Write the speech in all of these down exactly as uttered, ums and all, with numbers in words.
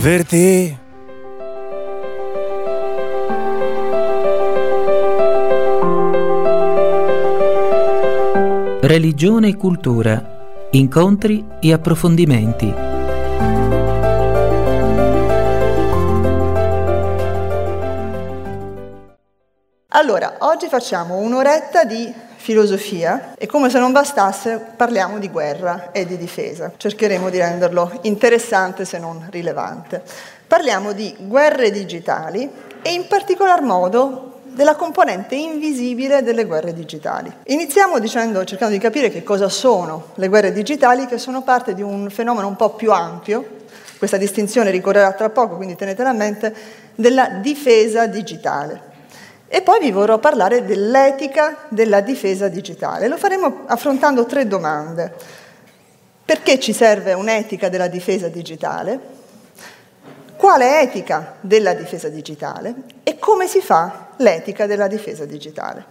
Avverti. Religione e cultura, incontri e approfondimenti. Allora, oggi facciamo un'oretta di filosofia e come se non bastasse parliamo di guerra e di difesa. Cercheremo di renderlo interessante se non rilevante. Parliamo di guerre digitali e in particolar modo della componente invisibile delle guerre digitali. Iniziamo dicendo, cercando di capire che cosa sono le guerre digitali, che sono parte di un fenomeno un po' più ampio. Questa distinzione ricorrerà tra poco, quindi tenetela a mente, della difesa digitale. E poi vi vorrò parlare dell'etica della difesa digitale. Lo faremo affrontando tre domande. Perché ci serve un'etica della difesa digitale? Quale etica della difesa digitale? E come si fa l'etica della difesa digitale?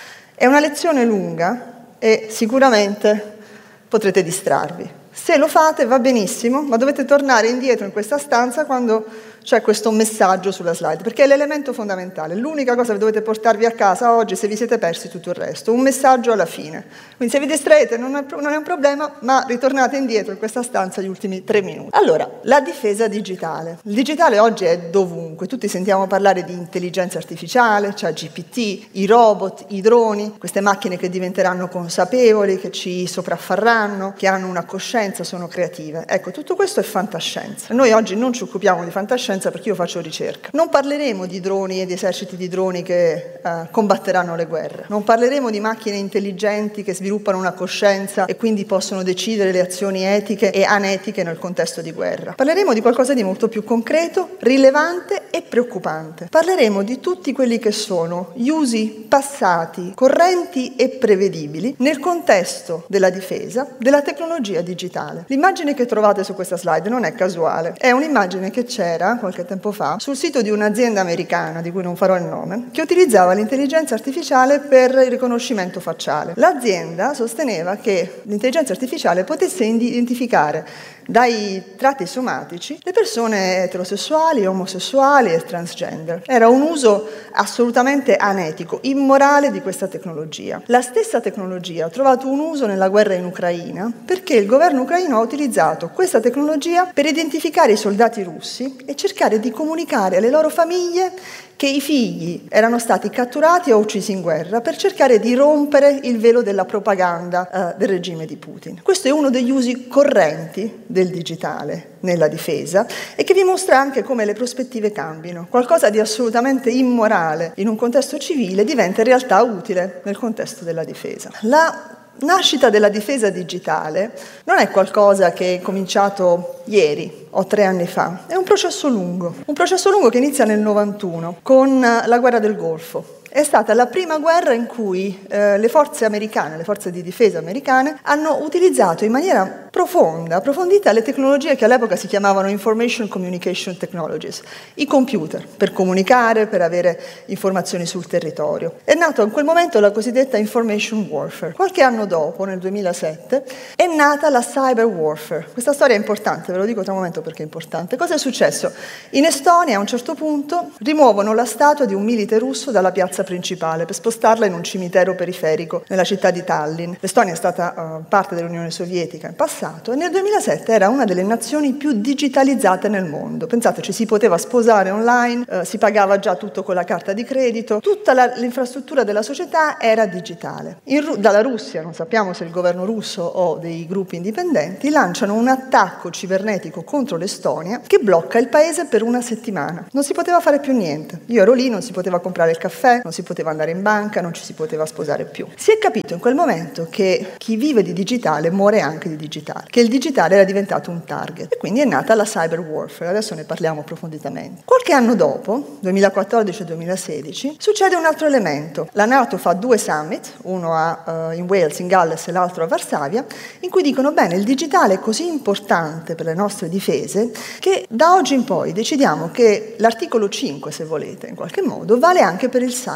È una lezione lunga e sicuramente potrete distrarvi. Se lo fate va benissimo, ma dovete tornare indietro in questa stanza quando c'è questo messaggio sulla slide, perché è l'elemento fondamentale. L'unica cosa che dovete portarvi a casa oggi, se vi siete persi tutto il resto, un messaggio alla fine. Quindi se vi distraete non è, non è un problema, ma ritornate indietro in questa stanza gli ultimi tre minuti. Allora, la difesa digitale. Il digitale oggi è dovunque, tutti sentiamo parlare di intelligenza artificiale, cioè G P T, i robot, i droni, queste macchine che diventeranno consapevoli, che ci sopraffarranno, che hanno una coscienza, sono creative. Ecco, tutto questo è fantascienza. Noi oggi non ci occupiamo di fantascienza perché io faccio ricerca. Non parleremo di droni e di eserciti di droni che eh, combatteranno le guerre. Non parleremo di macchine intelligenti che sviluppano una coscienza e quindi possono decidere le azioni etiche e anetiche nel contesto di guerra. Parleremo di qualcosa di molto più concreto, rilevante e preoccupante. Parleremo di tutti quelli che sono gli usi passati, correnti e prevedibili nel contesto della difesa della tecnologia digitale. L'immagine che trovate su questa slide non è casuale, è un'immagine che c'era qualche tempo fa sul sito di un'azienda americana, di cui non farò il nome, che utilizzava l'intelligenza artificiale per il riconoscimento facciale. L'azienda sosteneva che l'intelligenza artificiale potesse identificare dai tratti somatici le persone eterosessuali, omosessuali e transgender. Era un uso assolutamente anetico, immorale di questa tecnologia. La stessa tecnologia ha trovato un uso nella guerra in Ucraina perché il governo ucraino ha utilizzato questa tecnologia per identificare i soldati russi e cercare di comunicare alle loro famiglie che i figli erano stati catturati o uccisi in guerra per cercare di rompere il velo della propaganda eh, del regime di Putin. Questo è uno degli usi correnti del digitale nella difesa e che vi mostra anche come le prospettive cambino. Qualcosa di assolutamente immorale in un contesto civile diventa in realtà utile nel contesto della difesa. La nascita della difesa digitale non è qualcosa che è cominciato ieri o tre anni fa, è un processo lungo, un processo lungo che inizia nel novantuno con la guerra del Golfo. È stata la prima guerra in cui eh, le forze americane, le forze di difesa americane, hanno utilizzato in maniera profonda, approfondita le tecnologie che all'epoca si chiamavano Information Communication Technologies, i computer, per comunicare, per avere informazioni sul territorio. È nato in quel momento la cosiddetta Information Warfare. Qualche anno dopo, nel duemilasette, è nata la Cyber Warfare. Questa storia è importante, ve lo dico tra un momento perché è importante. Cosa è successo? In Estonia, a un certo punto, rimuovono la statua di un milite russo dalla piazza principale per spostarla in un cimitero periferico nella città di Tallinn. L'Estonia è stata uh, parte dell'Unione Sovietica in passato e nel duemilasette era una delle nazioni più digitalizzate nel mondo. Pensate, ci si poteva sposare online, uh, si pagava già tutto con la carta di credito, tutta la, l'infrastruttura della società era digitale. In, dalla Russia, non sappiamo se il governo russo o dei gruppi indipendenti, lanciano un attacco cibernetico contro l'Estonia che blocca il paese per una settimana. Non si poteva fare più niente. Io ero lì, non si poteva comprare il caffè, non si poteva andare in banca, non ci si poteva sposare più. Si è capito in quel momento che chi vive di digitale muore anche di digitale, che il digitale era diventato un target e quindi è nata la cyber warfare. Adesso ne parliamo approfonditamente. Qualche anno dopo, duemilaquattordici e duemilasedici, succede un altro elemento. La NATO fa due summit, uno a, uh, in Wales, in Galles e l'altro a Varsavia, in cui dicono bene, il digitale è così importante per le nostre difese che da oggi in poi decidiamo che l'articolo cinque, se volete, in qualche modo, vale anche per il cyber.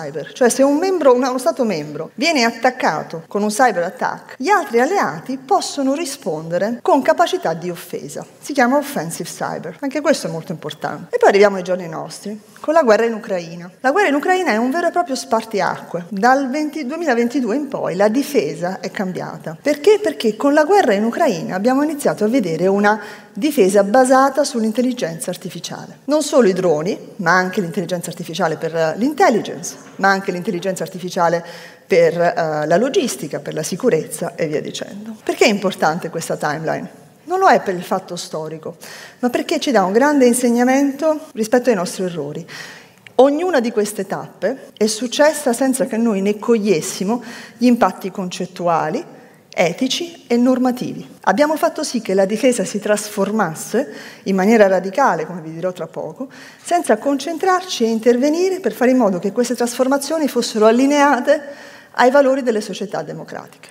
cyber, cioè se un membro, uno Stato membro viene attaccato con un cyber attack, gli altri alleati possono rispondere con capacità di offesa. Si chiama offensive cyber, anche questo è molto importante. E poi arriviamo ai giorni nostri, con la guerra in Ucraina. La guerra in Ucraina è un vero e proprio spartiacque. Dal venti duemilaventidue in poi la difesa è cambiata. Perché? Perché con la guerra in Ucraina abbiamo iniziato a vedere una difesa basata sull'intelligenza artificiale. Non solo i droni, ma anche l'intelligenza artificiale per l'intelligence, ma anche l'intelligenza artificiale per uh, la logistica, per la sicurezza e via dicendo. Perché è importante questa timeline? Non lo è per il fatto storico, ma perché ci dà un grande insegnamento rispetto ai nostri errori. Ognuna di queste tappe è successa senza che noi ne cogliessimo gli impatti concettuali, etici e normativi. Abbiamo fatto sì che la difesa si trasformasse in maniera radicale, come vi dirò tra poco, senza concentrarci e intervenire per fare in modo che queste trasformazioni fossero allineate ai valori delle società democratiche.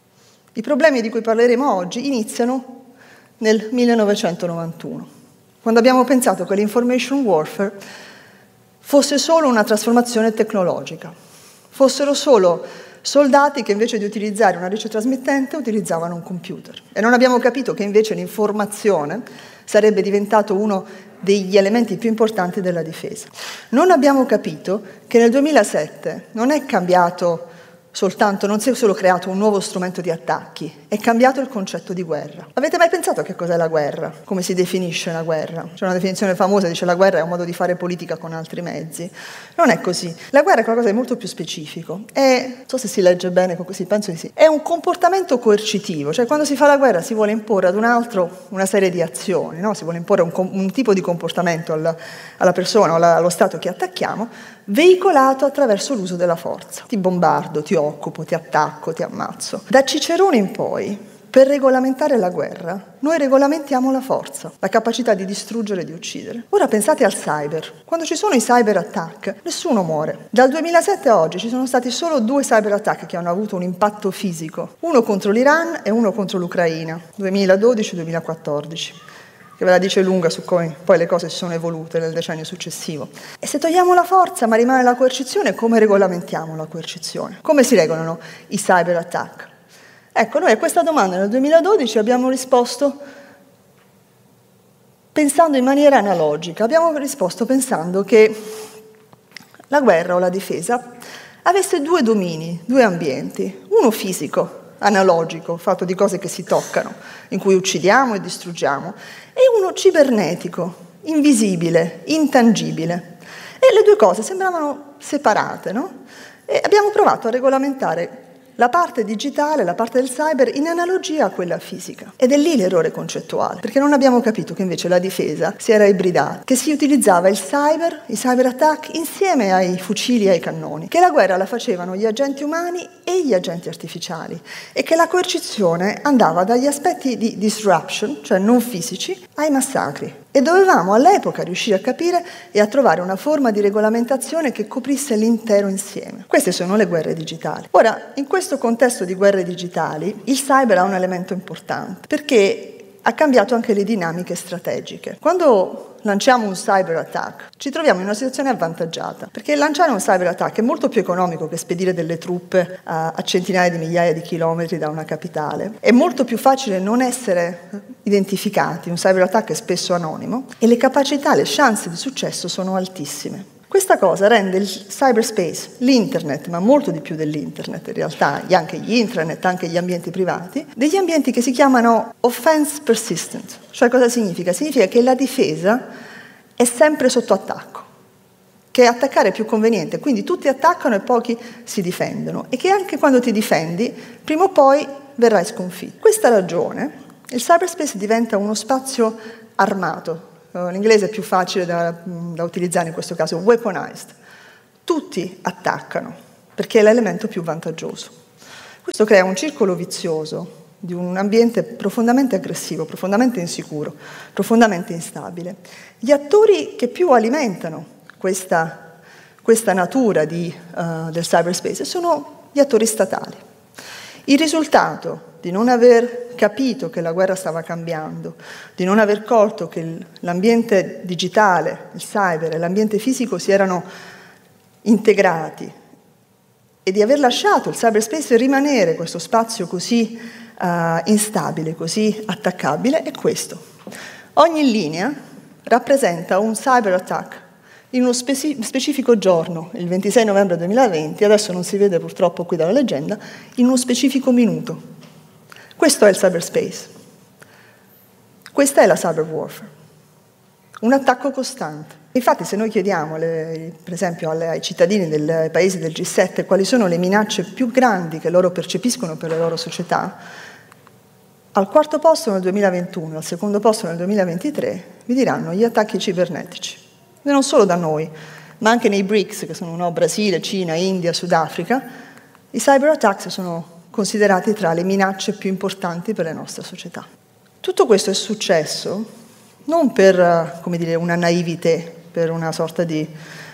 I problemi di cui parleremo oggi iniziano nel millenovecentonovantuno, quando abbiamo pensato che l'information warfare fosse solo una trasformazione tecnologica, fossero solo soldati che invece di utilizzare una riccia trasmittente utilizzavano un computer. E non abbiamo capito che invece l'informazione sarebbe diventato uno degli elementi più importanti della difesa. Non abbiamo capito che nel duemilasette non è cambiato soltanto, non si è solo creato un nuovo strumento di attacchi, è cambiato il concetto di guerra. Avete mai pensato a che cos'è la guerra? Come si definisce la guerra? C'è una definizione famosa, dice la guerra è un modo di fare politica con altri mezzi. Non è così. La guerra è qualcosa di molto più specifico. È, non so se si legge bene con così, penso di sì, è un comportamento coercitivo, cioè quando si fa la guerra si vuole imporre ad un altro una serie di azioni, no? Si vuole imporre un, un tipo di comportamento alla, alla persona o alla, allo Stato che attacchiamo, veicolato attraverso l'uso della forza. Ti bombardo, ti occupo, ti attacco, ti ammazzo. Da Cicerone in poi, per regolamentare la guerra, noi regolamentiamo la forza, la capacità di distruggere e di uccidere. Ora pensate al cyber. Quando ci sono i cyber attack, nessuno muore. Dal duemilasette a oggi ci sono stati solo due cyber attack che hanno avuto un impatto fisico. Uno contro l'Iran e uno contro l'Ucraina, duemiladodici duemilaquattordici. Che ve la dice lunga su come poi le cose si sono evolute nel decennio successivo. E se togliamo la forza ma rimane la coercizione, come regolamentiamo la coercizione? Come si regolano i cyber attack? Ecco, noi a questa domanda nel duemiladodici abbiamo risposto pensando in maniera analogica. Abbiamo risposto pensando che la guerra o la difesa avesse due domini, due ambienti. Uno fisico, analogico, fatto di cose che si toccano, in cui uccidiamo e distruggiamo, e uno cibernetico, invisibile, intangibile. E le due cose sembravano separate, no? E abbiamo provato a regolamentare la parte digitale, la parte del cyber, in analogia a quella fisica. Ed è lì l'errore concettuale, perché non abbiamo capito che invece la difesa si era ibridata, che si utilizzava il cyber, i cyber attack, insieme ai fucili e ai cannoni, che la guerra la facevano gli agenti umani e gli agenti artificiali, e che la coercizione andava dagli aspetti di disruption, cioè non fisici, ai massacri. E dovevamo all'epoca riuscire a capire e a trovare una forma di regolamentazione che coprisse l'intero insieme. Queste sono le guerre digitali. Ora, in questo contesto di guerre digitali, il cyber ha un elemento importante, perché ha cambiato anche le dinamiche strategiche. Quando lanciamo un cyber attack, ci troviamo in una situazione avvantaggiata, perché lanciare un cyber attack è molto più economico che spedire delle truppe a, a centinaia di migliaia di chilometri da una capitale. È molto più facile non essere identificati, un cyber attack è spesso anonimo, e le capacità, le chance di successo sono altissime. Questa cosa rende il cyberspace, l'internet, ma molto di più dell'internet in realtà, anche gli intranet, anche gli ambienti privati, degli ambienti che si chiamano offense persistent. Cioè cosa significa? Significa che la difesa è sempre sotto attacco, che attaccare è più conveniente, quindi tutti attaccano e pochi si difendono, e che anche quando ti difendi, prima o poi verrai sconfitto. Questa ragione, il cyberspace diventa uno spazio armato. L'inglese è più facile da, da utilizzare in questo caso, weaponized. Tutti attaccano, perché è l'elemento più vantaggioso. Questo crea un circolo vizioso di un ambiente profondamente aggressivo, profondamente insicuro, profondamente instabile. Gli attori che più alimentano questa, questa natura di, uh, del cyberspace sono gli attori statali. Il risultato di non aver capito che la guerra stava cambiando, di non aver colto che l'ambiente digitale, il cyber e l'ambiente fisico si erano integrati e di aver lasciato il cyberspace rimanere questo spazio così uh, instabile, così attaccabile, è questo. Ogni linea rappresenta un cyber attack in uno speci- specifico giorno, il ventisei novembre duemilaventi, adesso non si vede purtroppo qui dalla leggenda, in uno specifico minuto. Questo è il cyberspace. Questa è la cyber warfare. Un attacco costante. Infatti se noi chiediamo, le, per esempio, alle, ai cittadini dei paesi del G sette quali sono le minacce più grandi che loro percepiscono per le loro società, al quarto posto nel duemilaventuno, al secondo posto nel duemilaventitré, vi diranno gli attacchi cibernetici. E non solo da noi, ma anche nei BRICS, che sono no, Brasile, Cina, India, Sudafrica, i cyber attacks sono considerati tra le minacce più importanti per le nostre società. Tutto questo è successo non per, come dire, una naivete, per una sorta di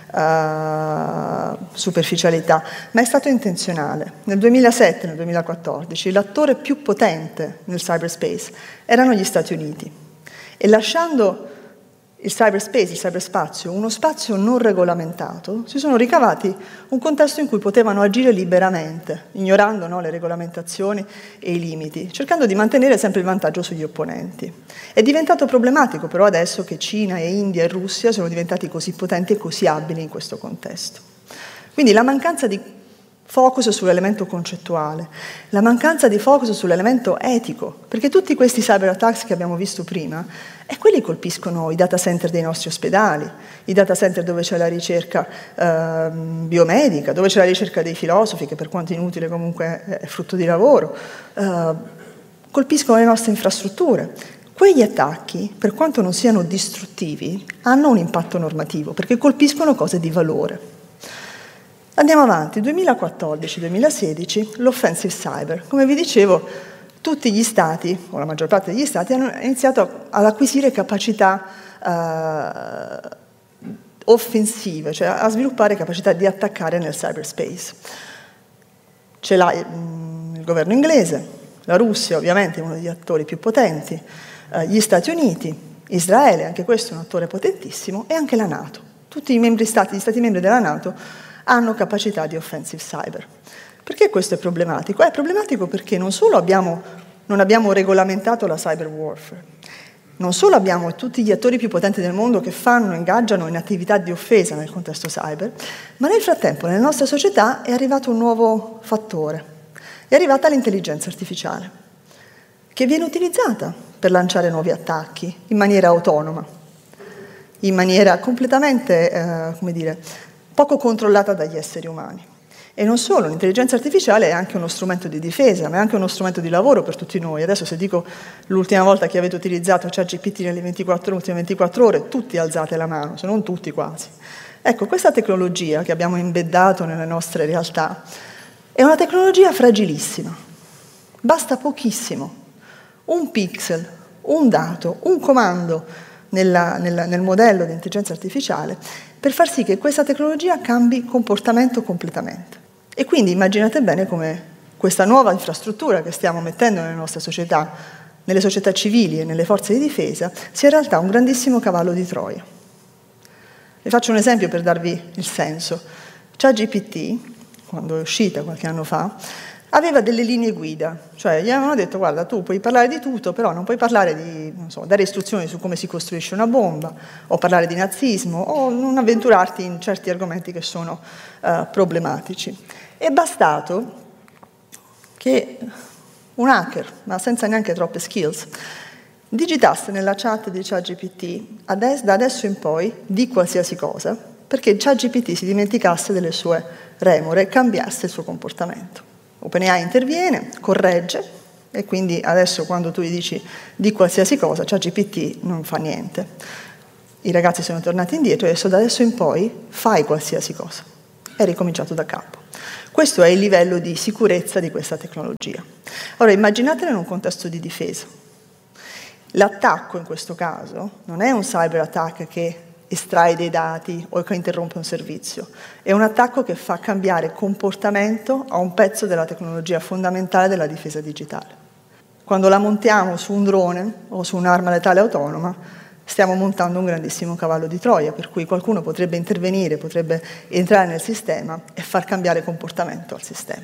uh, superficialità, ma è stato intenzionale. Nel duemilasette e nel duemilaquattordici l'attore più potente nel cyberspace erano gli Stati Uniti e lasciando il cyberspace, il cyberspazio, uno spazio non regolamentato, si sono ricavati un contesto in cui potevano agire liberamente, ignorando no, le regolamentazioni e i limiti, cercando di mantenere sempre il vantaggio sugli opponenti. È diventato problematico però adesso che Cina e India e Russia sono diventati così potenti e così abili in questo contesto. Quindi la mancanza di focus sull'elemento concettuale, la mancanza di focus sull'elemento etico, perché tutti questi cyber attacks che abbiamo visto prima, e quelli colpiscono i data center dei nostri ospedali, i data center dove c'è la ricerca eh, biomedica, dove c'è la ricerca dei filosofi, che per quanto inutile comunque è frutto di lavoro, eh, colpiscono le nostre infrastrutture. Quegli attacchi, per quanto non siano distruttivi, hanno un impatto normativo, perché colpiscono cose di valore. Andiamo avanti, duemilaquattordici duemilasedici, l'offensive cyber. Come vi dicevo, tutti gli stati, o la maggior parte degli stati, hanno iniziato ad acquisire capacità eh, offensive, cioè a sviluppare capacità di attaccare nel cyberspace. Ce l'ha mh, il governo inglese, la Russia ovviamente è uno degli attori più potenti, eh, gli Stati Uniti, Israele, anche questo è un attore potentissimo, e anche la NATO. Tutti i membri stati, gli stati membri della NATO hanno capacità di offensive cyber. Perché questo è problematico? È problematico perché non solo abbiamo, non abbiamo regolamentato la cyber warfare, non solo abbiamo tutti gli attori più potenti del mondo che fanno, ingaggiano in attività di offesa nel contesto cyber, ma nel frattempo nelle nostre società è arrivato un nuovo fattore. È arrivata l'intelligenza artificiale, che viene utilizzata per lanciare nuovi attacchi in maniera autonoma, in maniera completamente, eh, come dire, poco controllata dagli esseri umani. E non solo, l'intelligenza artificiale è anche uno strumento di difesa, ma è anche uno strumento di lavoro per tutti noi. Adesso se dico l'ultima volta che avete utilizzato ChatGPT nelle ventiquattro, ultime ventiquattro ore, tutti alzate la mano, se non tutti quasi. Ecco, questa tecnologia che abbiamo embeddato nelle nostre realtà è una tecnologia fragilissima. Basta pochissimo. Un pixel, un dato, un comando nella, nella, nel modello di intelligenza artificiale per far sì che questa tecnologia cambi comportamento completamente. E quindi immaginate bene come questa nuova infrastruttura che stiamo mettendo nelle nostre società, nelle società civili e nelle forze di difesa, sia in realtà un grandissimo cavallo di Troia. Vi faccio un esempio per darvi il senso. ChatGPT, quando è uscita qualche anno fa, aveva delle linee guida, cioè gli avevano detto guarda tu puoi parlare di tutto, però non puoi parlare di, non so, dare istruzioni su come si costruisce una bomba, o parlare di nazismo, o non avventurarti in certi argomenti che sono uh, problematici. È bastato che un hacker, ma senza neanche troppe skills, digitasse nella chat di ChatGPT ades- da adesso in poi di qualsiasi cosa, perché ChatGPT si dimenticasse delle sue remore e cambiasse il suo comportamento. OpenAI interviene, corregge, e quindi adesso quando tu gli dici di qualsiasi cosa, ChatGPT non fa niente. I ragazzi sono tornati indietro e adesso da adesso in poi fai qualsiasi cosa. È ricominciato da capo. Questo è il livello di sicurezza di questa tecnologia. Ora immaginatelo in un contesto di difesa. L'attacco in questo caso non è un cyber attack che estrae dei dati o che interrompe un servizio. È un attacco che fa cambiare comportamento a un pezzo della tecnologia fondamentale della difesa digitale. Quando la montiamo su un drone o su un'arma letale autonoma, stiamo montando un grandissimo cavallo di Troia, per cui qualcuno potrebbe intervenire, potrebbe entrare nel sistema e far cambiare comportamento al sistema.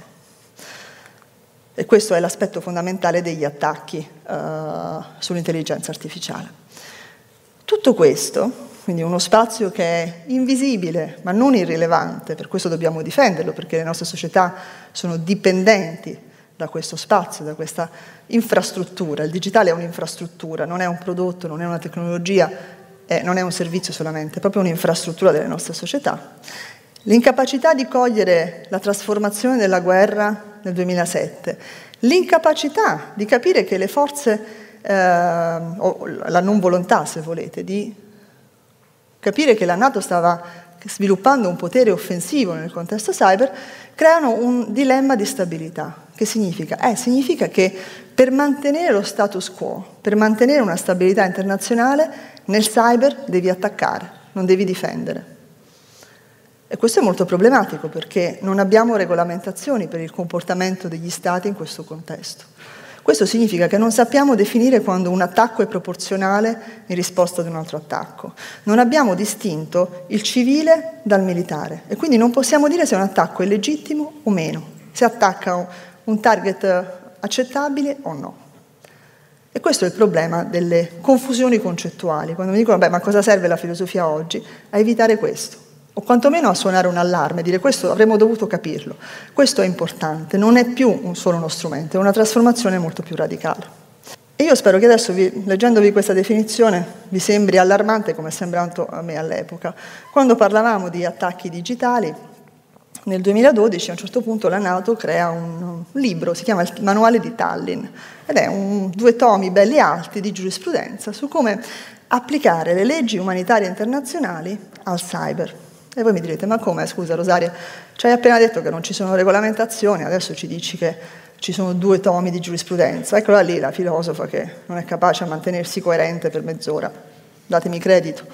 E questo è l'aspetto fondamentale degli attacchi uh, sull'intelligenza artificiale. Tutto questo, quindi uno spazio che è invisibile ma non irrilevante, per questo dobbiamo difenderlo, perché le nostre società sono dipendenti da questo spazio, da questa infrastruttura. Il digitale è un'infrastruttura, non è un prodotto, non è una tecnologia, è, non è un servizio solamente, è proprio un'infrastruttura delle nostre società. L'incapacità di cogliere la trasformazione della guerra nel duemilasette, l'incapacità di capire che le forze, eh, o la non volontà, se volete, di capire che la NATO stava sviluppando un potere offensivo nel contesto cyber, creano un dilemma di stabilità. Che significa? Eh, significa che per mantenere lo status quo, per mantenere una stabilità internazionale, nel cyber devi attaccare, non devi difendere. E questo è molto problematico perché non abbiamo regolamentazioni per il comportamento degli Stati in questo contesto. Questo significa che non sappiamo definire quando un attacco è proporzionale in risposta ad un altro attacco. Non abbiamo distinto il civile dal militare e quindi non possiamo dire se un attacco è legittimo o meno, se attacca un target accettabile o no. E questo è il problema delle confusioni concettuali. Quando mi dicono, beh, ma cosa serve la filosofia oggi? A evitare questo. O quantomeno a suonare un allarme, dire questo avremmo dovuto capirlo, questo è importante, non è più un solo uno strumento, è una trasformazione molto più radicale. E io spero che adesso, vi, leggendovi questa definizione, vi sembri allarmante come è sembrato a me all'epoca. Quando parlavamo di attacchi digitali, nel duemiladodici a un certo punto la NATO crea un, un libro, si chiama il Manuale di Tallinn, ed è un, due tomi belli alti di giurisprudenza su come applicare le leggi umanitarie internazionali al cyber. E voi mi direte, ma come, scusa Rosaria, ci hai appena detto che non ci sono regolamentazioni, adesso ci dici che ci sono due tomi di giurisprudenza. Eccola lì la filosofa che non è capace a mantenersi coerente per mezz'ora. Datemi credito.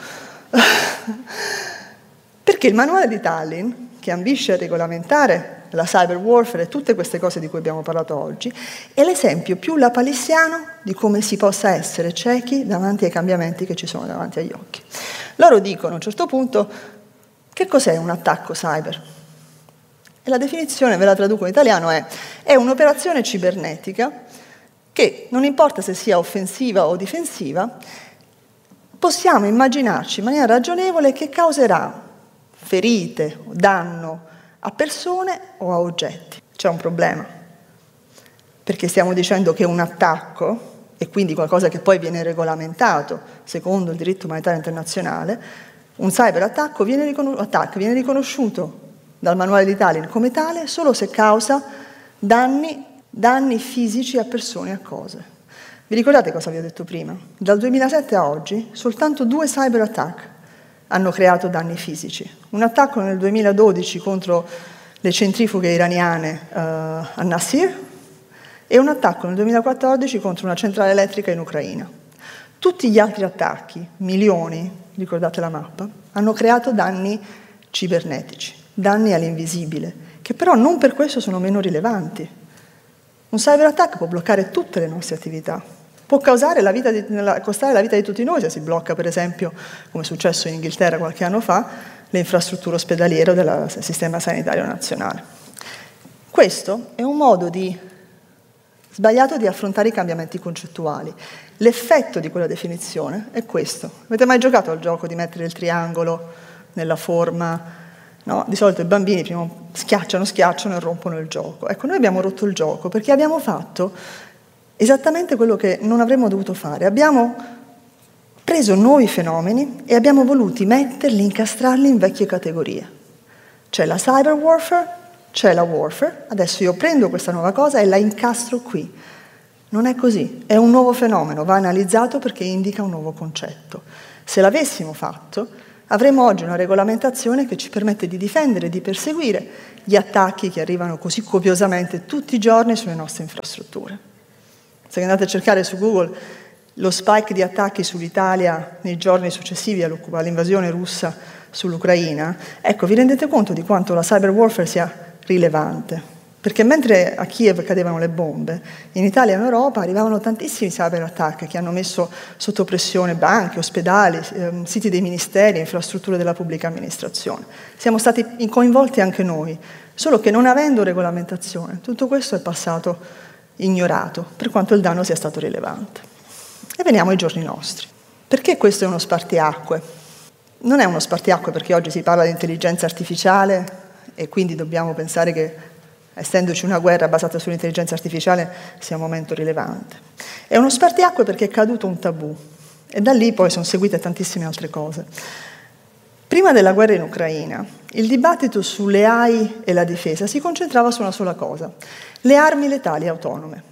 Perché il Manuale di Tallinn, che ambisce a regolamentare la cyber warfare e tutte queste cose di cui abbiamo parlato oggi, è l'esempio più lapalissiano di come si possa essere ciechi davanti ai cambiamenti che ci sono davanti agli occhi. Loro dicono a un certo punto, che cos'è un attacco cyber? E la definizione, ve la traduco in italiano, è, è un'operazione cibernetica che, non importa se sia offensiva o difensiva, possiamo immaginarci in maniera ragionevole che causerà ferite o danno a persone o a oggetti. C'è un problema, perché stiamo dicendo che un attacco, e quindi qualcosa che poi viene regolamentato secondo il diritto umanitario internazionale, un cyberattacco viene, riconos- attacco, viene riconosciuto dal Manuale di Tallinn come tale solo se causa danni, danni fisici a persone e a cose. Vi ricordate cosa vi ho detto prima? Dal duemilasette a oggi soltanto due cyberattack hanno creato danni fisici. Un attacco nel duemiladodici contro le centrifughe iraniane uh, a Nasir e un attacco nel duemilaquattordici contro una centrale elettrica in Ucraina. Tutti gli altri attacchi, milioni, ricordate la mappa, hanno creato danni cibernetici, danni all'invisibile, che però non per questo sono meno rilevanti. Un cyberattack può bloccare tutte le nostre attività, può causare la vita di, costare la vita di tutti noi se si blocca, per esempio, come è successo in Inghilterra qualche anno fa, le infrastrutture ospedaliere del sistema sanitario nazionale. Questo è un modo di sbagliato di affrontare i cambiamenti concettuali. L'effetto di quella definizione è questo. Avete mai giocato al gioco di mettere il triangolo nella forma? No? Di solito i bambini prima schiacciano, schiacciano e rompono il gioco. Ecco, noi abbiamo rotto il gioco perché abbiamo fatto esattamente quello che non avremmo dovuto fare. Abbiamo preso nuovi fenomeni e abbiamo voluto metterli, incastrarli in vecchie categorie. C'è la cyber warfare, c'è la warfare, adesso io prendo questa nuova cosa e la incastro qui. Non è così, è un nuovo fenomeno, va analizzato perché indica un nuovo concetto. Se l'avessimo fatto, avremmo oggi una regolamentazione che ci permette di difendere e di perseguire gli attacchi che arrivano così copiosamente tutti i giorni sulle nostre infrastrutture. Se andate a cercare su Google lo spike di attacchi sull'Italia nei giorni successivi all'invasione russa sull'Ucraina, ecco, vi rendete conto di quanto la cyber warfare sia rilevante. Perché mentre a Kiev cadevano le bombe, in Italia e in Europa arrivavano tantissimi cyberattacchi che hanno messo sotto pressione banche, ospedali, ehm, siti dei ministeri, infrastrutture della pubblica amministrazione. Siamo stati coinvolti anche noi, solo che non avendo regolamentazione, tutto questo è passato ignorato, per quanto il danno sia stato rilevante. E veniamo ai giorni nostri. Perché questo è uno spartiacque? Non è uno spartiacque perché oggi si parla di intelligenza artificiale e quindi dobbiamo pensare che essendoci una guerra basata sull'intelligenza artificiale, sia un momento rilevante. È uno spartiacque perché è caduto un tabù e da lì poi sono seguite tantissime altre cose. Prima della guerra in Ucraina, il dibattito sulle A I e la difesa si concentrava su una sola cosa, le armi letali autonome,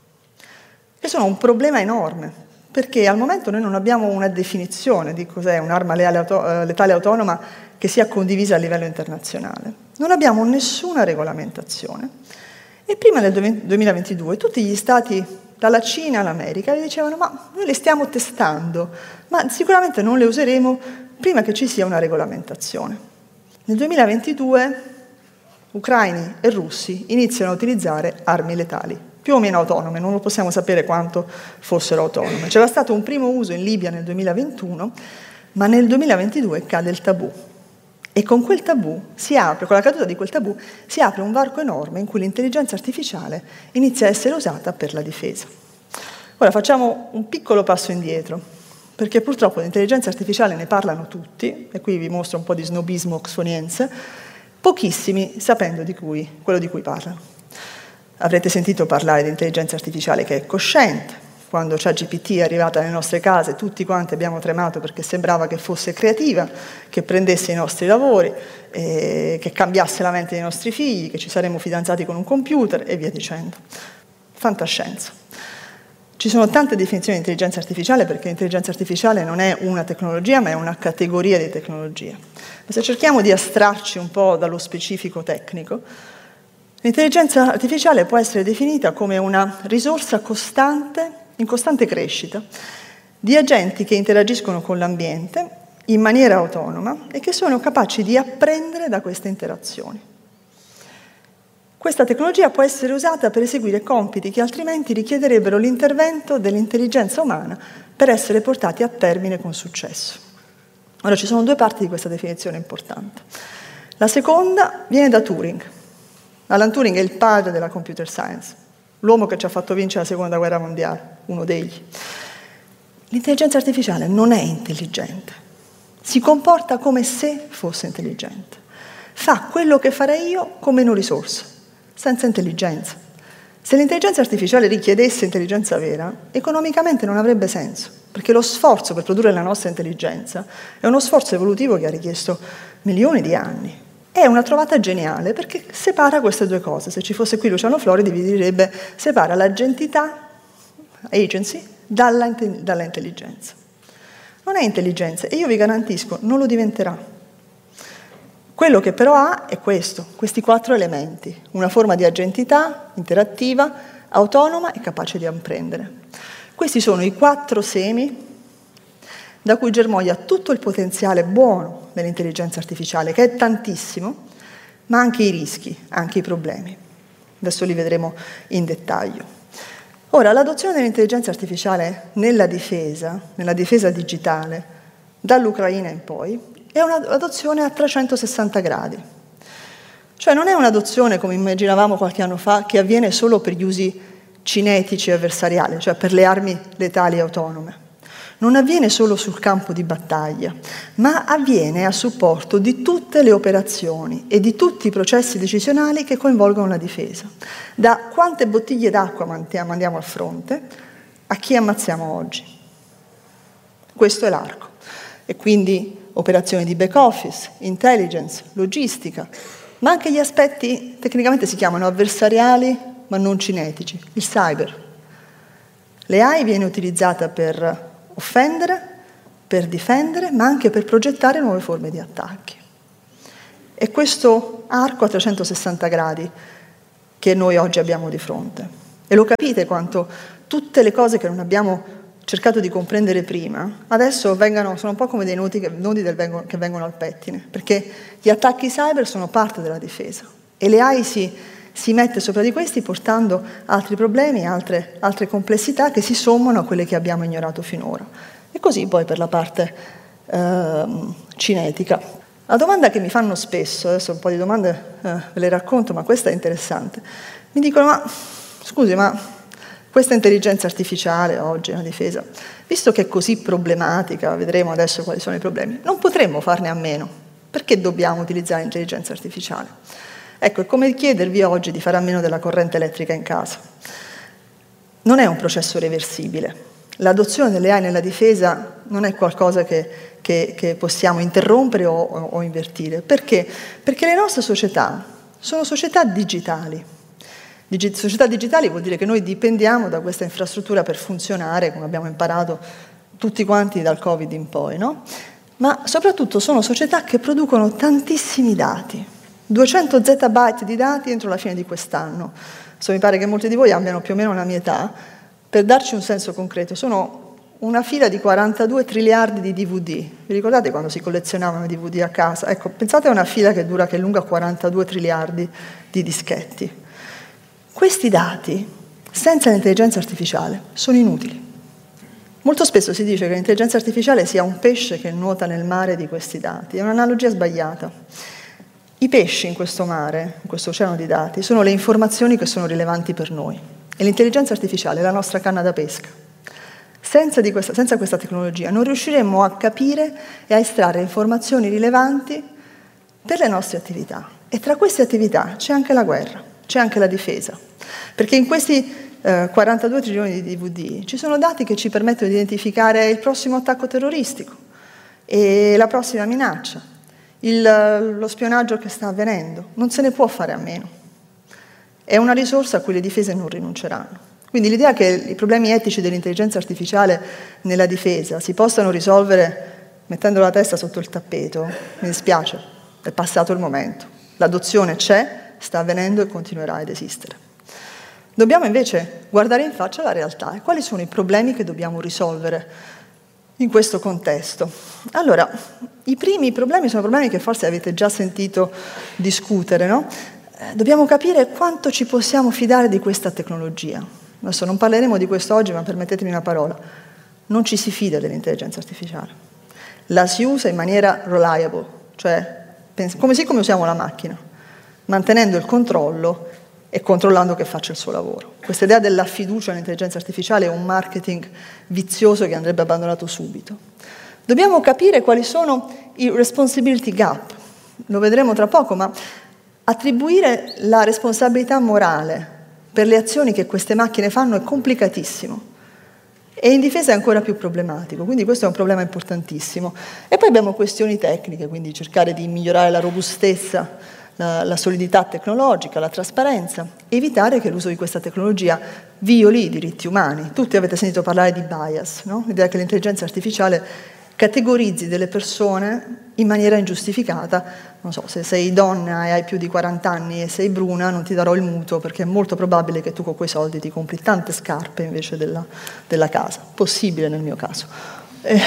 che sono un problema enorme, perché al momento noi non abbiamo una definizione di cos'è un'arma letale autonoma che sia condivisa a livello internazionale. Non abbiamo nessuna regolamentazione. E prima del duemilaventidue tutti gli stati, dalla Cina all'America, vi dicevano ma noi le stiamo testando, ma sicuramente non le useremo prima che ci sia una regolamentazione. Nel duemilaventidue ucraini e russi iniziano a utilizzare armi letali, più o meno autonome, non lo possiamo sapere quanto fossero autonome. C'era stato un primo uso in Libia nel duemilaventuno, ma nel duemilaventidue cade il tabù. E con quel tabù si apre, con la caduta di quel tabù, si apre un varco enorme in cui l'intelligenza artificiale inizia a essere usata per la difesa. Ora facciamo un piccolo passo indietro, perché purtroppo di intelligenza artificiale ne parlano tutti, e qui vi mostro un po' di snobismo oxfoniense, pochissimi sapendo di cui, quello di cui parlano. Avrete sentito parlare di intelligenza artificiale che è cosciente. Quando ChatGPT è arrivata nelle nostre case, tutti quanti abbiamo tremato perché sembrava che fosse creativa, che prendesse i nostri lavori, eh, che cambiasse la mente dei nostri figli, che ci saremmo fidanzati con un computer e via dicendo. Fantascienza. Ci sono tante definizioni di intelligenza artificiale perché l'intelligenza artificiale non è una tecnologia, ma è una categoria di tecnologia. Ma se cerchiamo di astrarci un po' dallo specifico tecnico, l'intelligenza artificiale può essere definita come una risorsa costante, in costante crescita, di agenti che interagiscono con l'ambiente in maniera autonoma e che sono capaci di apprendere da queste interazioni. Questa tecnologia può essere usata per eseguire compiti che altrimenti richiederebbero l'intervento dell'intelligenza umana per essere portati a termine con successo. Ora, ci sono due parti di questa definizione importante. La seconda viene da Turing. Alan Turing è il padre della computer science, l'uomo che ci ha fatto vincere la seconda guerra mondiale, uno degli. L'intelligenza artificiale non è intelligente, si comporta come se fosse intelligente, fa quello che farei io con meno risorse, senza intelligenza. Se l'intelligenza artificiale richiedesse intelligenza vera, economicamente non avrebbe senso, perché lo sforzo per produrre la nostra intelligenza è uno sforzo evolutivo che ha richiesto milioni di anni. È una trovata geniale perché separa queste due cose. Se ci fosse qui Luciano Floridi vi direbbe separa l'agentità, agency, dalla, dalla intelligenza. Non è intelligenza e io vi garantisco non lo diventerà. Quello che però ha è questo, questi quattro elementi, una forma di agentità interattiva, autonoma e capace di apprendere. Questi sono i quattro semi da cui germoglia tutto il potenziale buono dell'intelligenza artificiale, che è tantissimo, ma anche i rischi, anche i problemi. Adesso li vedremo in dettaglio. Ora, l'adozione dell'intelligenza artificiale nella difesa, nella difesa digitale, dall'Ucraina in poi, è un'adozione a trecentosessanta gradi. Cioè non è un'adozione, come immaginavamo qualche anno fa, che avviene solo per gli usi cinetici e avversariali, cioè per le armi letali autonome. Non avviene solo sul campo di battaglia, ma avviene a supporto di tutte le operazioni e di tutti i processi decisionali che coinvolgono la difesa. Da quante bottiglie d'acqua mandiamo al fronte a chi ammazziamo oggi. Questo è l'arco. E quindi operazioni di back office, intelligence, logistica, ma anche gli aspetti tecnicamente si chiamano avversariali ma non cinetici, il cyber. Le A I viene utilizzata per offendere, per difendere, ma anche per progettare nuove forme di attacchi. È questo arco a trecentosessanta gradi che noi oggi abbiamo di fronte. E lo capite quanto tutte le cose che non abbiamo cercato di comprendere prima, adesso vengano, sono un po' come dei nodi che, nodi del vengono, che vengono al pettine, perché gli attacchi cyber sono parte della difesa e le A I si, si mette sopra di questi portando altri problemi, altre, altre complessità che si sommano a quelle che abbiamo ignorato finora. E così poi per la parte eh, cinetica. La domanda che mi fanno spesso, adesso un po' di domande eh, ve le racconto, ma questa è interessante, mi dicono, ma scusi, ma questa intelligenza artificiale oggi nella difesa, visto che è così problematica, vedremo adesso quali sono i problemi, non potremmo farne a meno. Perché dobbiamo utilizzare l'intelligenza artificiale? Ecco, è come chiedervi oggi di fare a meno della corrente elettrica in casa. Non è un processo reversibile. L'adozione delle A I nella difesa non è qualcosa che, che, che possiamo interrompere o, o, o invertire. Perché? Perché le nostre società sono società digitali. Digi- società digitali vuol dire che noi dipendiamo da questa infrastruttura per funzionare, come abbiamo imparato tutti quanti dal Covid in poi, no? Ma soprattutto sono società che producono tantissimi dati, duecento zettabyte di dati entro la fine di quest'anno. Adesso mi pare che molti di voi abbiano più o meno la mia età. Per darci un senso concreto, sono una fila di quarantadue triliardi di D V D. Vi ricordate quando si collezionavano i D V D a casa? Ecco, pensate a una fila che dura, che è lunga quarantadue triliardi di dischetti. Questi dati, senza l'intelligenza artificiale, sono inutili. Molto spesso si dice che l'intelligenza artificiale sia un pesce che nuota nel mare di questi dati. È un'analogia sbagliata. I pesci in questo mare, in questo oceano di dati, sono le informazioni che sono rilevanti per noi. E l'intelligenza artificiale è la nostra canna da pesca. Senza, di questa, senza questa tecnologia non riusciremmo a capire e a estrarre informazioni rilevanti per le nostre attività. E tra queste attività c'è anche la guerra, c'è anche la difesa. Perché in questi eh, quarantadue trilioni di D V D ci sono dati che ci permettono di identificare il prossimo attacco terroristico e la prossima minaccia, il, lo spionaggio che sta avvenendo. Non se ne può fare a meno. È una risorsa a cui le difese non rinunceranno. Quindi l'idea che i problemi etici dell'intelligenza artificiale nella difesa si possano risolvere mettendo la testa sotto il tappeto, mi dispiace, è passato il momento. L'adozione c'è, sta avvenendo e continuerà ad esistere. Dobbiamo invece guardare in faccia la realtà e quali sono i problemi che dobbiamo risolvere in questo contesto. Allora, i primi problemi sono problemi che forse avete già sentito discutere, no? Eh, dobbiamo capire quanto ci possiamo fidare di questa tecnologia. Adesso non parleremo di questo oggi, ma permettetemi una parola. Non ci si fida dell'intelligenza artificiale. La si usa in maniera reliable, cioè come sì come usiamo la macchina, mantenendo il controllo e controllando che faccia il suo lavoro. Questa idea della fiducia nell'intelligenza artificiale è un marketing vizioso che andrebbe abbandonato subito. Dobbiamo capire quali sono i responsibility gap, lo vedremo tra poco, ma attribuire la responsabilità morale per le azioni che queste macchine fanno è complicatissimo e in difesa è ancora più problematico, quindi questo è un problema importantissimo. E poi abbiamo questioni tecniche, quindi cercare di migliorare la robustezza, La, la solidità tecnologica, la trasparenza, evitare che l'uso di questa tecnologia violi i diritti umani. Tutti avete sentito parlare di bias, no? L'idea che l'intelligenza artificiale categorizzi delle persone in maniera ingiustificata. Non so, se sei donna e hai più di quaranta anni e sei bruna, non ti darò il mutuo perché è molto probabile che tu con quei soldi ti compri tante scarpe invece della, della casa. Possibile nel mio caso. Eh.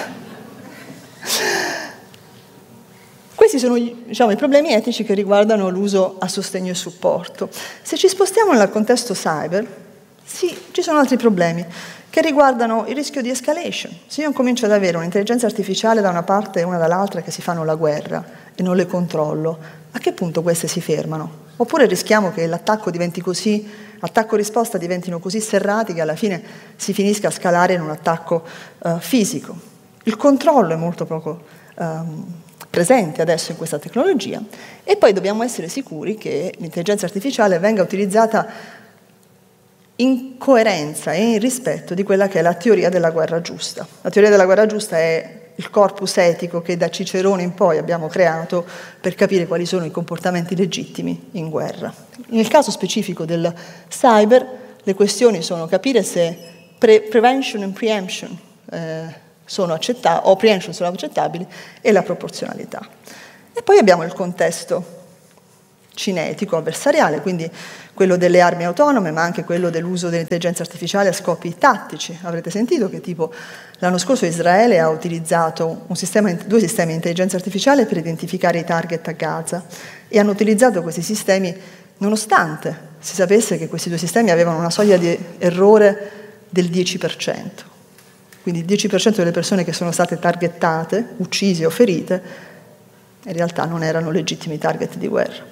Questi sono diciamo, i problemi etici che riguardano l'uso a sostegno e supporto. Se ci spostiamo nel contesto cyber, sì, ci sono altri problemi che riguardano il rischio di escalation. Se io comincio ad avere un'intelligenza artificiale da una parte e una dall'altra che si fanno la guerra e non le controllo, a che punto queste si fermano? Oppure rischiamo che l'attacco diventi così, attacco-risposta diventino così serrati che alla fine si finisca a scalare in un attacco uh, fisico. Il controllo è molto poco um, presente adesso in questa tecnologia e poi dobbiamo essere sicuri che l'intelligenza artificiale venga utilizzata in coerenza e in rispetto di quella che è la teoria della guerra giusta. La teoria della guerra giusta è il corpus etico che da Cicerone in poi abbiamo creato per capire quali sono i comportamenti legittimi in guerra. Nel caso specifico del cyber, le questioni sono capire se pre- prevention and preemption eh, sono accettabili, o preemption sono accettabili, e la proporzionalità. E poi abbiamo il contesto cinetico, avversariale, quindi quello delle armi autonome, ma anche quello dell'uso dell'intelligenza artificiale a scopi tattici. Avrete sentito che tipo l'anno scorso Israele ha utilizzato un sistema, due sistemi di intelligenza artificiale per identificare i target a Gaza e hanno utilizzato questi sistemi nonostante si sapesse che questi due sistemi avevano una soglia di errore del dieci per cento. Quindi il dieci per cento delle persone che sono state targettate, uccise o ferite, in realtà non erano legittimi target di guerra.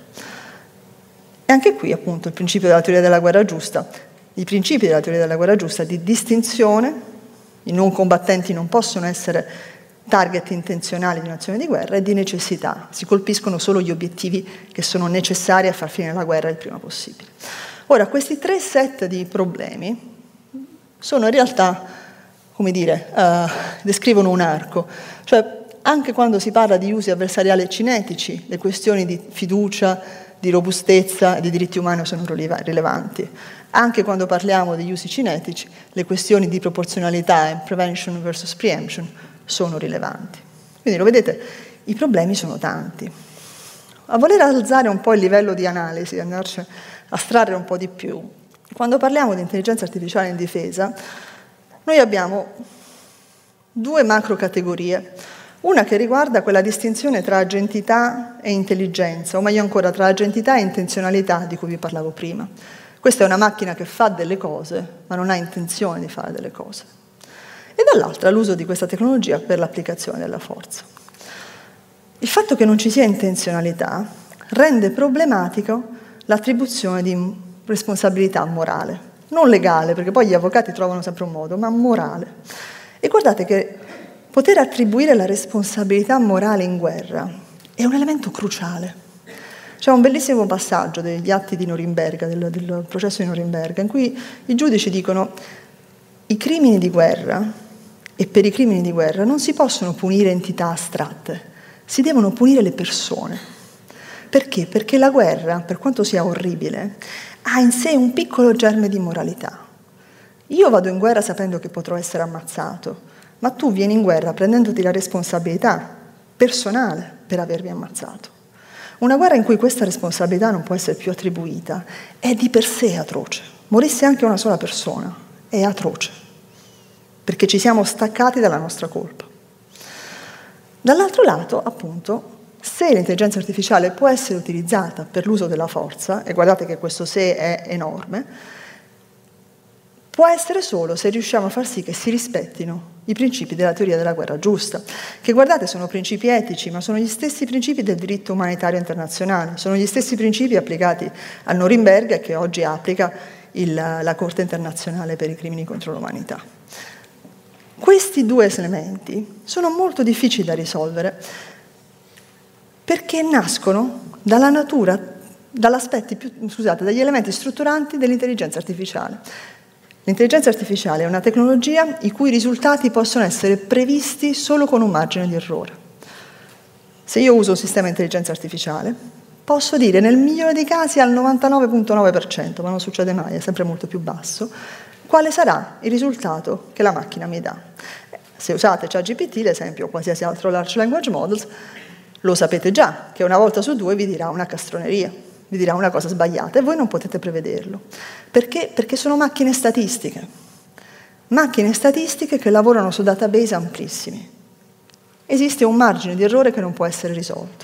E anche qui, appunto, il principio della teoria della guerra giusta, i principi della teoria della guerra giusta di distinzione, i non combattenti non possono essere target intenzionali di un'azione di guerra, e di necessità, si colpiscono solo gli obiettivi che sono necessari a far finire la guerra il prima possibile. Ora, questi tre set di problemi sono in realtà, come dire, uh, descrivono un arco, cioè anche quando si parla di usi avversariali e cinetici, le questioni di fiducia, di robustezza e di diritti umani sono rilevanti. Anche quando parliamo di usi cinetici, le questioni di proporzionalità e prevention versus preemption sono rilevanti. Quindi lo vedete, i problemi sono tanti. A voler alzare un po' il livello di analisi, andarci a astrarre un po' di più, quando parliamo di intelligenza artificiale in difesa, noi abbiamo due macro categorie. Una che riguarda quella distinzione tra agentità e intelligenza, o meglio ancora tra agentità e intenzionalità di cui vi parlavo prima. Questa è una macchina che fa delle cose, ma non ha intenzione di fare delle cose. E dall'altra l'uso di questa tecnologia per l'applicazione della forza. Il fatto che non ci sia intenzionalità rende problematico l'attribuzione di responsabilità morale, non legale, perché poi gli avvocati trovano sempre un modo, ma morale. E guardate che poter attribuire la responsabilità morale in guerra è un elemento cruciale. C'è un bellissimo passaggio degli atti di Norimberga, del, del processo di Norimberga, in cui i giudici dicono: i crimini di guerra, e per i crimini di guerra non si possono punire entità astratte, si devono punire le persone. Perché? Perché la guerra, per quanto sia orribile, ha in sé un piccolo germe di moralità. Io vado in guerra sapendo che potrò essere ammazzato, ma tu vieni in guerra prendendoti la responsabilità personale per avermi ammazzato. Una guerra in cui questa responsabilità non può essere più attribuita è di per sé atroce. Morisse anche una sola persona è atroce, perché ci siamo staccati dalla nostra colpa. Dall'altro lato, appunto, se l'intelligenza artificiale può essere utilizzata per l'uso della forza, e guardate che questo se è enorme, può essere solo se riusciamo a far sì che si rispettino i principi della teoria della guerra giusta, che guardate sono principi etici, ma sono gli stessi principi del diritto umanitario internazionale, sono gli stessi principi applicati a Norimberga e che oggi applica il, la Corte internazionale per i crimini contro l'umanità. Questi due elementi sono molto difficili da risolvere perché nascono dalla natura, dall'aspetti più, scusate, dagli elementi strutturanti dell'intelligenza artificiale. L'intelligenza artificiale è una tecnologia i cui risultati possono essere previsti solo con un margine di errore. Se io uso un sistema di intelligenza artificiale, posso dire nel migliore dei casi al novantanove virgola nove per cento, ma non succede mai, è sempre molto più basso, quale sarà il risultato che la macchina mi dà. Se usate ChatGPT, l'esempio, o qualsiasi altro large language models, lo sapete già, che una volta su due vi dirà una castroneria, vi dirà una cosa sbagliata e voi non potete prevederlo. Perché? Perché sono macchine statistiche. Macchine statistiche che lavorano su database amplissimi. Esiste un margine di errore che non può essere risolto.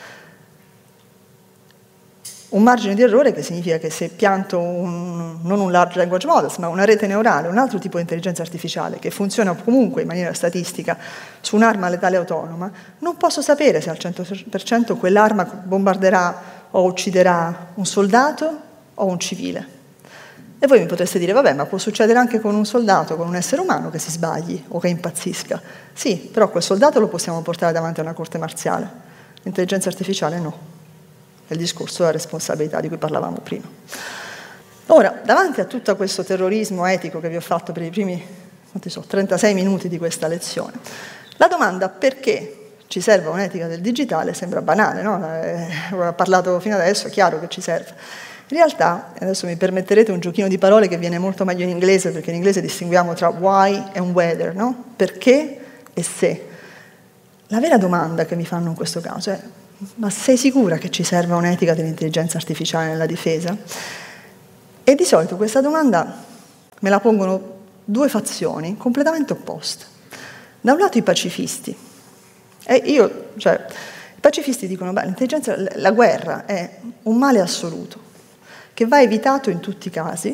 Un margine di errore che significa che se pianto un, non un large language model, ma una rete neurale, un altro tipo di intelligenza artificiale che funziona comunque in maniera statistica su un'arma letale autonoma, non posso sapere se al cento per cento quell'arma bombarderà o ucciderà un soldato o un civile. E voi mi potreste dire, vabbè, ma può succedere anche con un soldato, con un essere umano che si sbagli o che impazzisca. Sì, però quel soldato lo possiamo portare davanti a una corte marziale. L'intelligenza artificiale no. È il discorso della responsabilità di cui parlavamo prima. Ora, davanti a tutto questo terrorismo etico che vi ho fatto per i primi, quanti so, trentasei minuti di questa lezione, la domanda perché ci serve un'etica del digitale sembra banale, no? Eh, ho parlato fino adesso, è chiaro che ci serve. In realtà, adesso mi permetterete un giochino di parole che viene molto meglio in inglese, perché in inglese distinguiamo tra why e whether, no? Perché e se. La vera domanda che mi fanno in questo caso è: ma sei sicura che ci serva un'etica dell'intelligenza artificiale nella difesa? E di solito questa domanda me la pongono due fazioni completamente opposte. Da un lato i pacifisti, e io, cioè, i pacifisti dicono, beh, l'intelligenza, la guerra è un male assoluto, che va evitato in tutti i casi,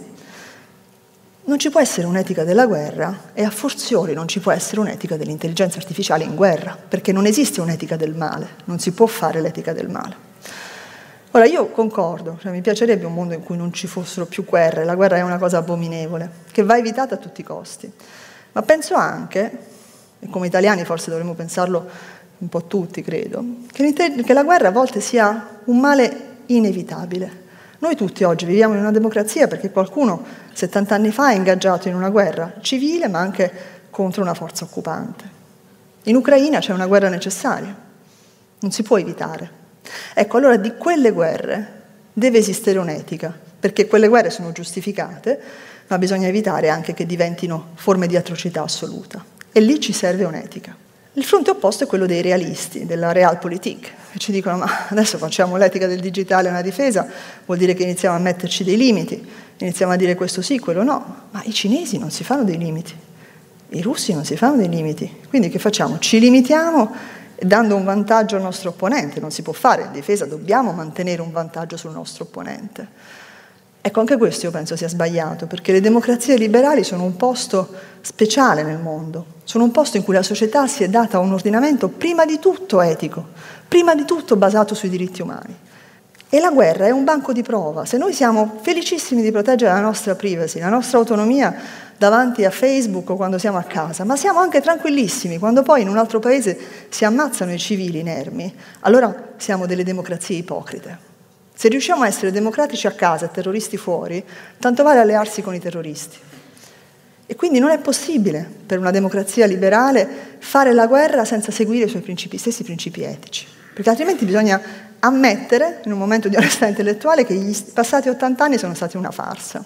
non ci può essere un'etica della guerra e a fortiori non ci può essere un'etica dell'intelligenza artificiale in guerra, perché non esiste un'etica del male, non si può fare l'etica del male. Ora, io concordo, cioè mi piacerebbe un mondo in cui non ci fossero più guerre, la guerra è una cosa abominevole, che va evitata a tutti i costi, ma penso anche, e come italiani forse dovremmo pensarlo un po' tutti, credo, che, che la guerra a volte sia un male inevitabile. Noi tutti oggi viviamo in una democrazia perché qualcuno settanta anni fa è ingaggiato in una guerra civile ma anche contro una forza occupante. In Ucraina c'è una guerra necessaria, non si può evitare. Ecco, allora di quelle guerre deve esistere un'etica, perché quelle guerre sono giustificate, ma bisogna evitare anche che diventino forme di atrocità assoluta. E lì ci serve un'etica. Il fronte opposto è quello dei realisti, della realpolitik, che ci dicono ma adesso facciamo l'etica del digitale una difesa, vuol dire che iniziamo a metterci dei limiti, iniziamo a dire questo sì, quello no, ma i cinesi non si fanno dei limiti, i russi non si fanno dei limiti, quindi che facciamo? Ci limitiamo dando un vantaggio al nostro opponente, non si può fare, in difesa dobbiamo mantenere un vantaggio sul nostro opponente. Ecco, anche questo io penso sia sbagliato, perché le democrazie liberali sono un posto speciale nel mondo, sono un posto in cui la società si è data un ordinamento prima di tutto etico, prima di tutto basato sui diritti umani. E la guerra è un banco di prova. Se noi siamo felicissimi di proteggere la nostra privacy, la nostra autonomia davanti a Facebook o quando siamo a casa, ma siamo anche tranquillissimi quando poi in un altro paese si ammazzano i civili inermi, allora siamo delle democrazie ipocrite. Se riusciamo a essere democratici a casa e terroristi fuori, tanto vale allearsi con i terroristi. E quindi non è possibile per una democrazia liberale fare la guerra senza seguire i suoi principi, stessi principi etici, perché altrimenti bisogna ammettere, in un momento di onestà intellettuale, che gli passati ottanta anni sono stati una farsa.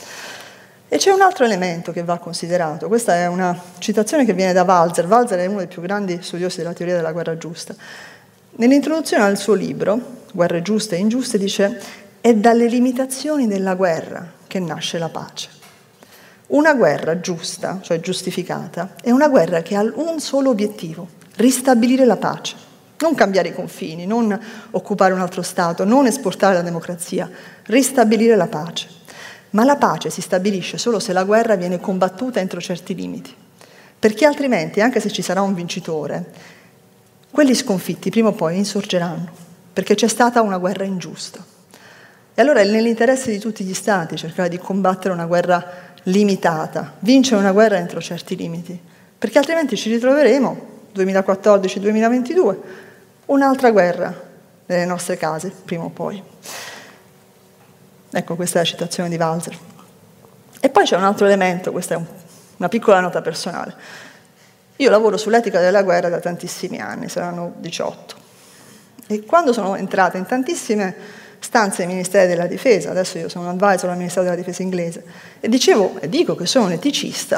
E c'è un altro elemento che va considerato, questa è una citazione che viene da Walzer, Walzer è uno dei più grandi studiosi della teoria della guerra giusta. Nell'introduzione al suo libro, Guerre giuste e ingiuste, dice: è dalle limitazioni della guerra che nasce la pace. Una guerra giusta, cioè giustificata, è una guerra che ha un solo obiettivo: ristabilire la pace. Non cambiare i confini, non occupare un altro Stato, non esportare la democrazia, ristabilire la pace. Ma la pace si stabilisce solo se la guerra viene combattuta entro certi limiti, perché altrimenti, anche se ci sarà un vincitore, quelli sconfitti prima o poi insorgeranno, perché c'è stata una guerra ingiusta. E allora è nell'interesse di tutti gli Stati cercare di combattere una guerra limitata, vincere una guerra entro certi limiti, perché altrimenti ci ritroveremo, duemilaquattordici duemilaventidue, un'altra guerra nelle nostre case, prima o poi. Ecco, questa è la citazione di Walzer. E poi c'è un altro elemento, questa è un, una piccola nota personale. Io lavoro sull'etica della guerra da tantissimi anni, saranno diciotto. E quando sono entrata in tantissime stanze dei Ministeri della Difesa, adesso io sono advisor al Ministero della Difesa inglese, e dicevo, e dico che sono un eticista,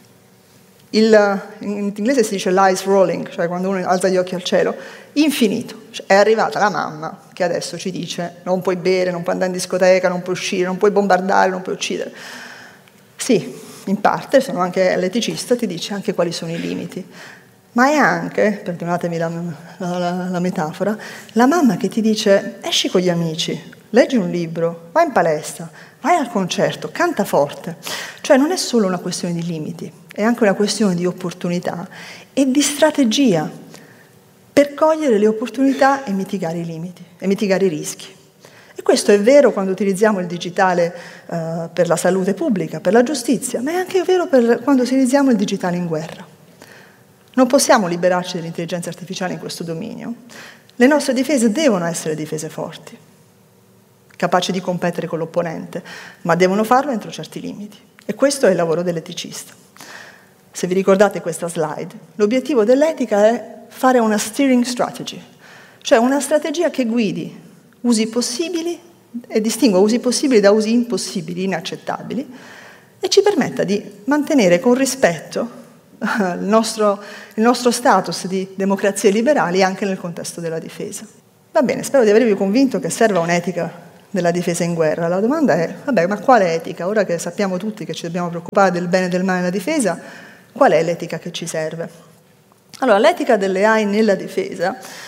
il, in inglese si dice l'eyes rolling, cioè quando uno alza gli occhi al cielo, infinito. Cioè, è arrivata la mamma che adesso ci dice non puoi bere, non puoi andare in discoteca, non puoi uscire, non puoi bombardare, non puoi uccidere. Sì, in parte, sono anche l'eticista, ti dice anche quali sono i limiti. Ma è anche, perdonatemi la, la, la, la metafora, la mamma che ti dice esci con gli amici, leggi un libro, vai in palestra, vai al concerto, canta forte. Cioè non è solo una questione di limiti, è anche una questione di opportunità e di strategia per cogliere le opportunità e mitigare i limiti, e mitigare i rischi. E questo è vero quando utilizziamo il digitale eh, per la salute pubblica, per la giustizia, ma è anche vero per quando utilizziamo il digitale in guerra. Non possiamo liberarci dell'intelligenza artificiale in questo dominio. Le nostre difese devono essere difese forti, capaci di competere con l'opponente, ma devono farlo entro certi limiti. E questo è il lavoro dell'eticista. Se vi ricordate questa slide, l'obiettivo dell'etica è fare una steering strategy, cioè una strategia che guidi usi possibili e distingua usi possibili da usi impossibili, inaccettabili, e ci permetta di mantenere con rispetto il nostro, il nostro status di democrazie liberali anche nel contesto della difesa. Va bene, spero di avervi convinto che serva un'etica della difesa in guerra. La domanda è, vabbè, ma quale etica? Ora che sappiamo tutti che ci dobbiamo preoccupare del bene e del male nella difesa, qual è l'etica che ci serve? Allora, l'etica delle A I nella difesa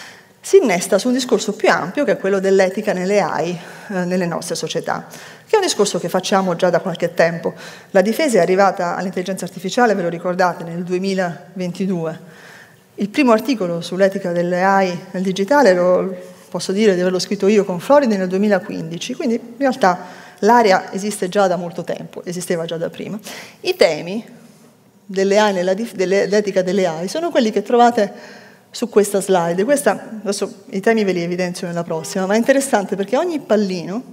si innesta su un discorso più ampio che è quello dell'etica nelle A I, eh, nelle nostre società, che è un discorso che facciamo già da qualche tempo. La difesa è arrivata all'intelligenza artificiale, ve lo ricordate, nel duemilaventidue. Il primo articolo sull'etica delle A I nel digitale, lo posso dire di averlo scritto io con Floridi nel duemilaquindici, quindi in realtà l'area esiste già da molto tempo, esisteva già da prima. I temi delle A I, nella dif- dell'etica delle A I, sono quelli che trovate su questa slide. Questa, adesso i temi ve li evidenzio nella prossima, ma è interessante perché ogni pallino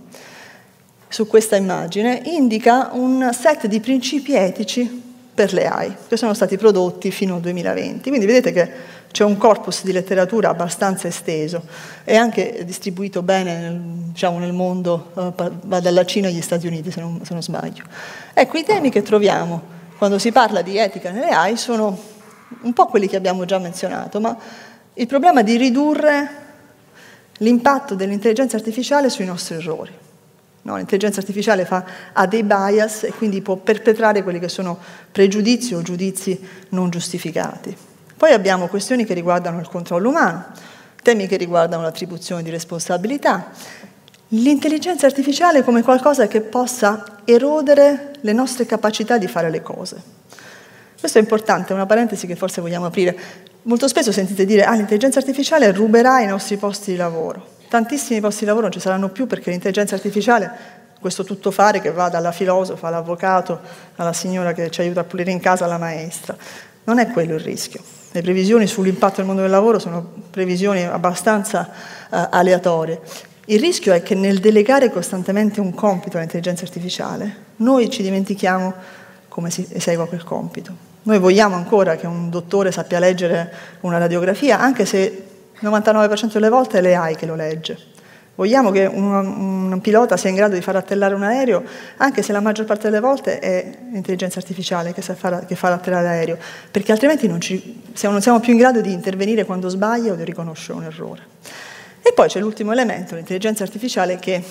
su questa immagine indica un set di principi etici per le A I, che sono stati prodotti fino al duemilaventi. Quindi vedete che c'è un corpus di letteratura abbastanza esteso e anche distribuito bene nel, diciamo, nel mondo, uh, va dalla Cina agli Stati Uniti, se non, se non sbaglio. Ecco, i temi che troviamo quando si parla di etica nelle A I sono un po' quelli che abbiamo già menzionato, ma il problema di ridurre l'impatto dell'intelligenza artificiale sui nostri errori. No, l'intelligenza artificiale fa, ha dei bias e quindi può perpetrare quelli che sono pregiudizi o giudizi non giustificati. Poi abbiamo questioni che riguardano il controllo umano, temi che riguardano l'attribuzione di responsabilità, l'intelligenza artificiale come qualcosa che possa erodere le nostre capacità di fare le cose. Questo è importante, è una parentesi che forse vogliamo aprire. Molto spesso sentite dire ah, l'intelligenza artificiale ruberà i nostri posti di lavoro. Tantissimi posti di lavoro non ci saranno più perché l'intelligenza artificiale, questo tuttofare che va dalla filosofa all'avvocato, alla signora che ci aiuta a pulire in casa, alla maestra. Non è quello il rischio. Le previsioni sull'impatto del mondo del lavoro sono previsioni abbastanza uh, aleatorie. Il rischio è che nel delegare costantemente un compito all'intelligenza artificiale, noi ci dimentichiamo come si esegua quel compito. Noi vogliamo ancora che un dottore sappia leggere una radiografia, anche se il novantanove per cento delle volte è l'A I che lo legge. Vogliamo che un, un pilota sia in grado di far atterrare un aereo, anche se la maggior parte delle volte è l'intelligenza artificiale che, sa far, che fa atterrare l'aereo, perché altrimenti non, ci, siamo, non siamo più in grado di intervenire quando sbaglia o di riconoscere un errore. E poi c'è l'ultimo elemento, l'intelligenza artificiale, che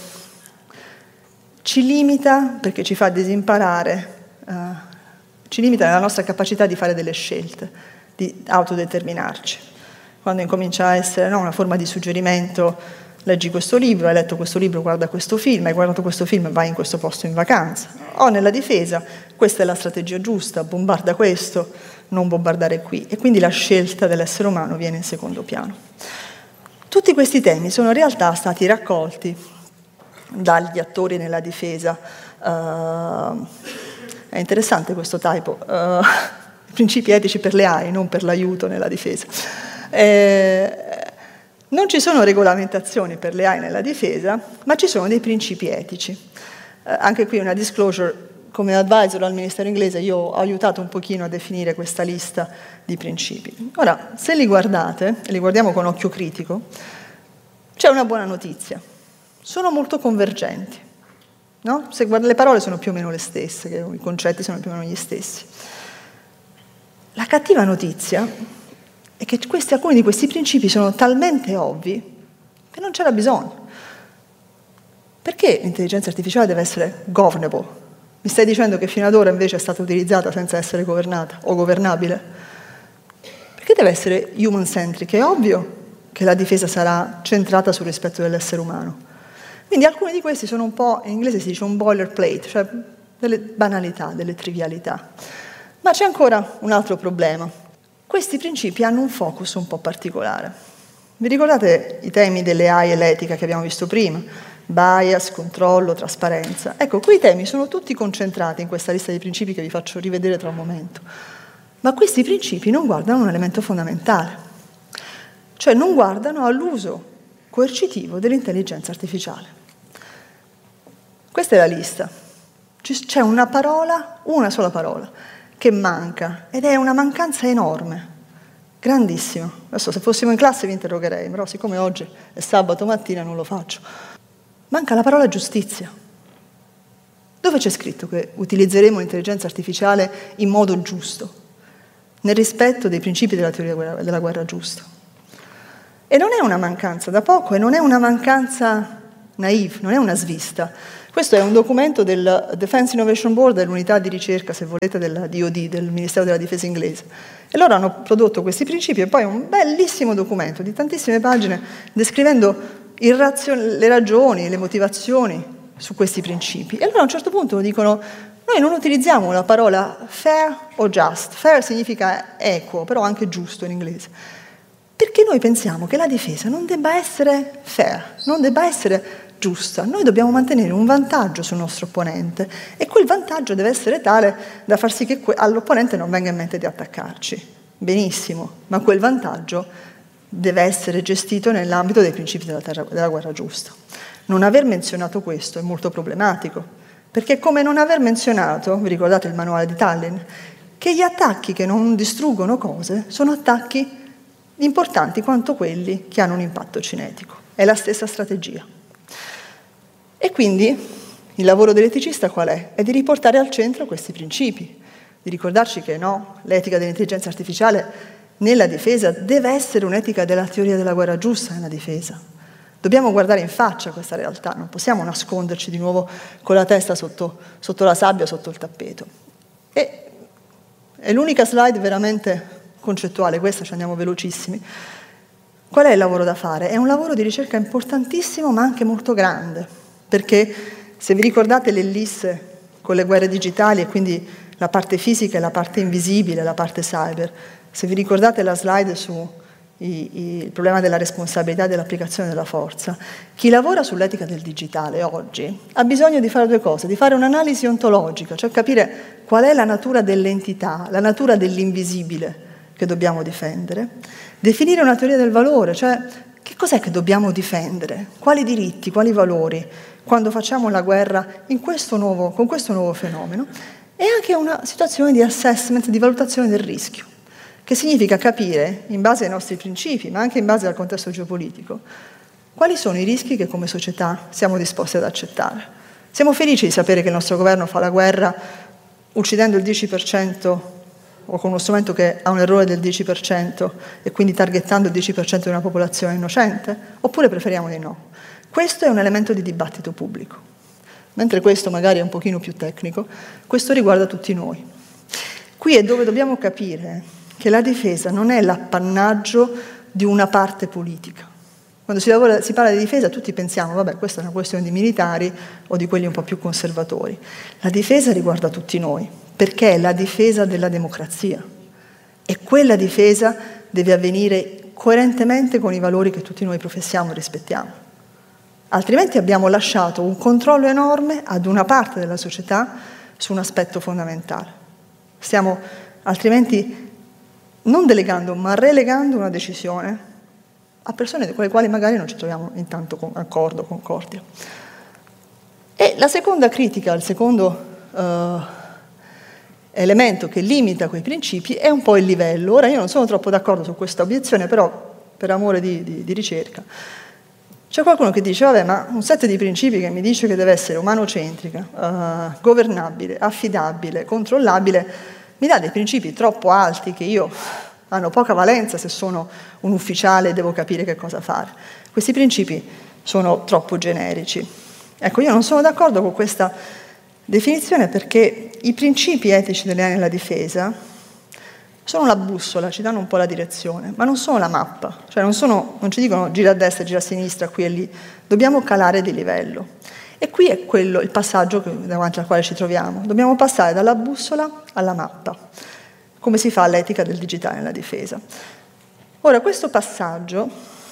ci limita perché ci fa disimparare, uh, ci limita nella nostra capacità di fare delle scelte, di autodeterminarci. Quando incomincia a essere no, una forma di suggerimento, leggi questo libro, hai letto questo libro, guarda questo film, hai guardato questo film, vai in questo posto in vacanza. O nella difesa, questa è la strategia giusta, bombarda questo, non bombardare qui. E quindi la scelta dell'essere umano viene in secondo piano. Tutti questi temi sono in realtà stati raccolti dagli attori nella difesa. Uh, è interessante questo typo. Uh, principi etici per le A I, non per l'aiuto nella difesa. Eh, non ci sono regolamentazioni per le A I nella difesa, ma ci sono dei principi etici. Eh, anche qui una disclosure, come advisor al Ministero inglese io ho aiutato un pochino a definire questa lista di principi. Ora, se li guardate, e li guardiamo con occhio critico, c'è una buona notizia. Sono molto convergenti. No? Se guarda, le parole sono più o meno le stesse, che i concetti sono più o meno gli stessi. La cattiva notizia è che questi, alcuni di questi principi sono talmente ovvi che non c'era bisogno. Perché l'intelligenza artificiale deve essere governable? Mi stai dicendo che fino ad ora invece è stata utilizzata senza essere governata o governabile? Perché deve essere human-centric? È ovvio che la difesa sarà centrata sul rispetto dell'essere umano. Quindi alcuni di questi sono un po', in inglese si dice un boilerplate, cioè delle banalità, delle trivialità. Ma c'è ancora un altro problema. Questi principi hanno un focus un po' particolare. Vi ricordate i temi delle A I e l'etica che abbiamo visto prima? Bias, controllo, trasparenza. Ecco, quei temi sono tutti concentrati in questa lista di principi che vi faccio rivedere tra un momento. Ma questi principi non guardano un elemento fondamentale, cioè non guardano all'uso coercitivo dell'intelligenza artificiale. Questa è la lista. C'è una parola, una sola parola, che manca, ed è una mancanza enorme, grandissima. Adesso se fossimo in classe vi interrogherei, però siccome oggi è sabato mattina non lo faccio. Manca la parola giustizia. Dove c'è scritto che utilizzeremo l'intelligenza artificiale in modo giusto, nel rispetto dei principi della teoria della guerra, della guerra giusta? E non è una mancanza da poco, e non è una mancanza naive, non è una svista, Questo è un documento del Defense Innovation Board, dell'unità di ricerca, se volete, della D O D, del Ministero della Difesa inglese. E loro hanno prodotto questi principi e poi un bellissimo documento di tantissime pagine descrivendo il razio- le ragioni, le motivazioni su questi principi. E allora a un certo punto dicono: noi non utilizziamo la parola fair o just. Fair significa equo, però anche giusto in inglese. Perché noi pensiamo che la difesa non debba essere fair, non debba essere giusta. Noi dobbiamo mantenere un vantaggio sul nostro opponente e quel vantaggio deve essere tale da far sì che que- all'opponente non venga in mente di attaccarci. Benissimo, ma quel vantaggio deve essere gestito nell'ambito dei principi della, terra- della guerra giusta. Non aver menzionato questo è molto problematico, perché è come non aver menzionato, vi ricordate il manuale di Tallinn, che gli attacchi che non distruggono cose sono attacchi importanti quanto quelli che hanno un impatto cinetico. È la stessa strategia. E quindi il lavoro dell'eticista qual è? È di riportare al centro questi principi, di ricordarci che no, l'etica dell'intelligenza artificiale nella difesa deve essere un'etica della teoria della guerra giusta nella difesa. Dobbiamo guardare in faccia questa realtà, non possiamo nasconderci di nuovo con la testa sotto, sotto la sabbia, sotto il tappeto. E è l'unica slide veramente concettuale, questa ci andiamo velocissimi. Qual è il lavoro da fare? È un lavoro di ricerca importantissimo ma anche molto grande, perché se vi ricordate l'ellisse con le guerre digitali e quindi la parte fisica e la parte invisibile, la parte cyber, se vi ricordate la slide su i, i, il problema della responsabilità e dell'applicazione della forza, chi lavora sull'etica del digitale oggi ha bisogno di fare due cose, di fare un'analisi ontologica, cioè capire qual è la natura dell'entità, la natura dell'invisibile che dobbiamo difendere, definire una teoria del valore, cioè che cos'è che dobbiamo difendere, quali diritti, quali valori, quando facciamo la guerra in questo nuovo, con questo nuovo fenomeno, e anche una situazione di assessment, di valutazione del rischio, che significa capire, in base ai nostri principi, ma anche in base al contesto geopolitico, quali sono i rischi che come società siamo disposti ad accettare. Siamo felici di sapere che il nostro governo fa la guerra uccidendo il dieci per cento o con uno strumento che ha un errore del dieci per cento e quindi targettando il dieci per cento di una popolazione innocente? Oppure preferiamo di no? Questo è un elemento di dibattito pubblico. Mentre questo magari è un pochino più tecnico, questo riguarda tutti noi. Qui è dove dobbiamo capire che la difesa non è l'appannaggio di una parte politica. Quando si, lavora, si parla di difesa tutti pensiamo, vabbè, questa è una questione di militari o di quelli un po' più conservatori. La difesa riguarda tutti noi, perché è la difesa della democrazia e quella difesa deve avvenire coerentemente con i valori che tutti noi professiamo e rispettiamo. Altrimenti abbiamo lasciato un controllo enorme ad una parte della società su un aspetto fondamentale. Stiamo altrimenti non delegando, ma relegando una decisione a persone con le quali magari non ci troviamo in tanto con accordo, concordia. E la seconda critica, il secondo uh, elemento che limita quei principi è un po' il livello. Ora io non sono troppo d'accordo su questa obiezione, però per amore di, di, di ricerca. C'è qualcuno che dice, vabbè, ma un set di principi che mi dice che deve essere umanocentrica, uh, governabile, affidabile, controllabile, mi dà dei principi troppo alti che io hanno poca valenza se sono un ufficiale e devo capire che cosa fare. Questi principi sono troppo generici. Ecco, io non sono d'accordo con questa definizione perché i principi etici delle aree della difesa sono la bussola, ci danno un po' la direzione, ma non sono la mappa, cioè non, sono, non ci dicono gira a destra, gira a sinistra, qui e lì, dobbiamo calare di livello. E qui è quello il passaggio davanti al quale ci troviamo, dobbiamo passare dalla bussola alla mappa, come si fa all'etica del digitale nella difesa. Ora, questo passaggio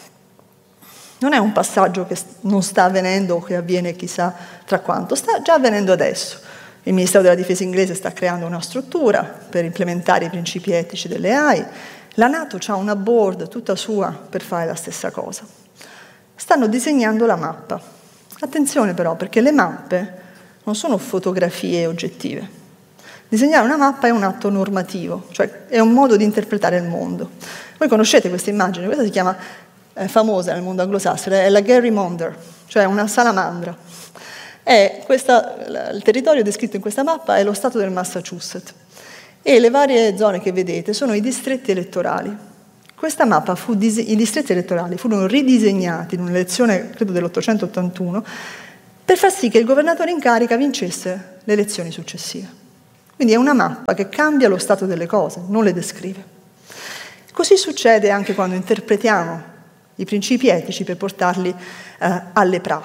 non è un passaggio che non sta avvenendo o che avviene chissà tra quanto, sta già avvenendo adesso. Il Ministero della Difesa inglese sta creando una struttura per implementare i principi etici delle A I. La NATO ha una board tutta sua per fare la stessa cosa. Stanno disegnando la mappa. Attenzione però, perché le mappe non sono fotografie oggettive. Disegnare una mappa è un atto normativo, cioè è un modo di interpretare il mondo. Voi conoscete questa immagine, questa si chiama, è famosa nel mondo anglosassone, è la Gary Monder, cioè una salamandra. È questa, il territorio descritto in questa mappa è lo stato del Massachusetts e le varie zone che vedete sono i distretti elettorali. Questa mappa, fu dise- i distretti elettorali furono ridisegnati in un'elezione, credo dell'ottocentottantuno, per far sì che il governatore in carica vincesse le elezioni successive. Quindi è una mappa che cambia lo stato delle cose, non le descrive. Così succede anche quando interpretiamo i principi etici per portarli eh, alle prassi.